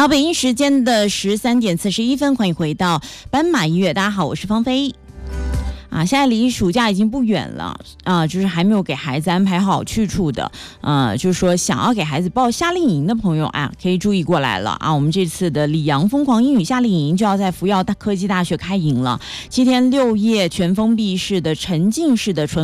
好，北京时间的13:41，欢迎回到斑马音乐。大家好，我是芳菲。现在离暑假已经不远了就是还没有给孩子安排好去处的，就是说想要给孩子报夏令营的朋友可以注意过来了我们这次的里昂疯狂英语夏令营就要在福耀科技大学开营了，7天6夜全封闭式的沉浸式的纯